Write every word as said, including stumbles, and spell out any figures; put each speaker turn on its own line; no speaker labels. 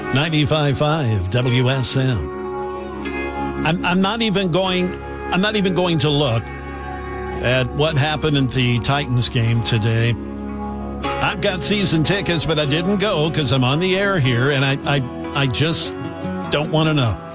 ninety-five point five W S M. I'm, I'm not even going. I'm not even going to look at what happened in the Titans game today. I've got season tickets, but I didn't go because I'm on the air here, and I, I, I just don't want to know.